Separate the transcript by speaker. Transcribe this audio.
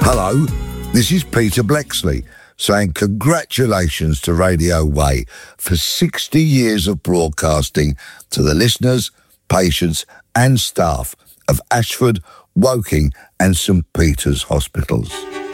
Speaker 1: Hello, this is Peter Bleksley saying congratulations to Radio Way for 60 years of broadcasting to the listeners, patients and staff of Ashford, Woking and St Peter's hospitals.